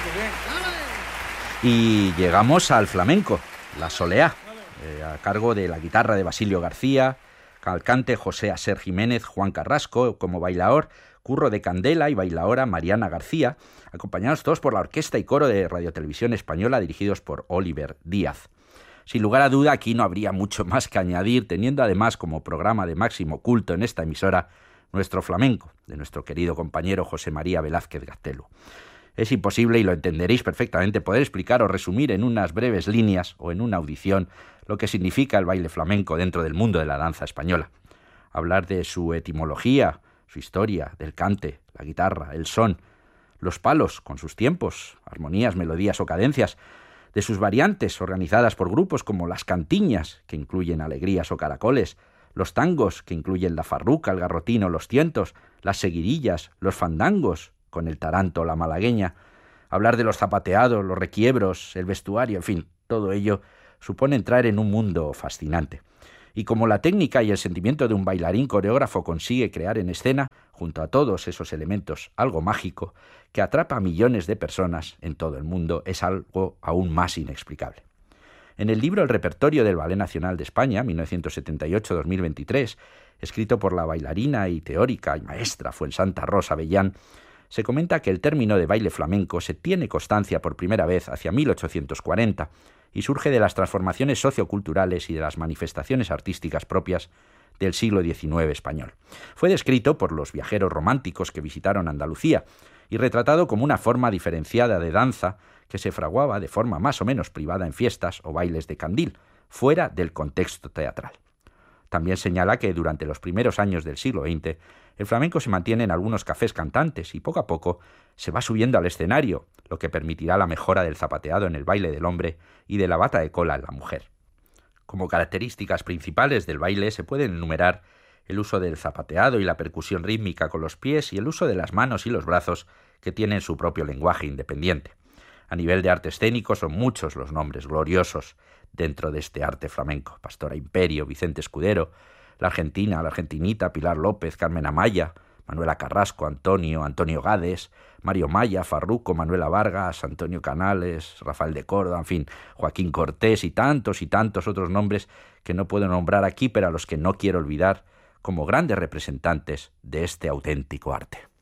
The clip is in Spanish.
Y llegamos al flamenco, la soleá, a cargo de la guitarra de Basilio García, al cante José Aser Jiménez, Juan Carrasco, como bailaor Curro de Candela y bailaora Mariana García, acompañados todos por la orquesta y coro de Radiotelevisión Española dirigidos por Oliver Díaz. Sin lugar a duda, aquí no habría mucho más que añadir, teniendo además como programa de máximo culto en esta emisora nuestro flamenco, de nuestro querido compañero José María Velázquez Gastelu. Es imposible, y lo entenderéis perfectamente, poder explicar o resumir en unas breves líneas o en una audición lo que significa el baile flamenco dentro del mundo de la danza española. Hablar de su etimología, su historia, del cante, la guitarra, el son, los palos con sus tiempos, armonías, melodías o cadencias, de sus variantes organizadas por grupos como las cantiñas, que incluyen alegrías o caracoles, los tangos, que incluyen la farruca, el garrotino, los tientos, las seguidillas, los fandangos, con el taranto o la malagueña, hablar de los zapateados, los requiebros, el vestuario, en fin, todo ello supone entrar en un mundo fascinante. Y como la técnica y el sentimiento de un bailarín coreógrafo consigue crear en escena, junto a todos esos elementos, algo mágico que atrapa a millones de personas en todo el mundo, es algo aún más inexplicable. En el libro El repertorio del Ballet Nacional de España, 1978-2023, escrito por la bailarina y teórica y maestra Fuensanta Rosa Avellán, se comenta que el término de baile flamenco se tiene constancia por primera vez hacia 1840 y surge de las transformaciones socioculturales y de las manifestaciones artísticas propias del siglo XIX español. Fue descrito por los viajeros románticos que visitaron Andalucía y retratado como una forma diferenciada de danza que se fraguaba de forma más o menos privada en fiestas o bailes de candil, fuera del contexto teatral. También señala que durante los primeros años del siglo XX el flamenco se mantiene en algunos cafés cantantes y poco a poco se va subiendo al escenario, lo que permitirá la mejora del zapateado en el baile del hombre y de la bata de cola en la mujer. Como características principales del baile se pueden enumerar el uso del zapateado y la percusión rítmica con los pies y el uso de las manos y los brazos que tienen su propio lenguaje independiente. A nivel de arte escénico son muchos los nombres gloriosos dentro de este arte flamenco: Pastora Imperio, Vicente Escudero, la Argentina, la Argentinita, Pilar López, Carmen Amaya, Manuela Carrasco, Antonio Gades, Mario Maya, Farruco, Manuela Vargas, Antonio Canales, Rafael de Córdoba, en fin, Joaquín Cortés y tantos otros nombres que no puedo nombrar aquí, pero a los que no quiero olvidar como grandes representantes de este auténtico arte.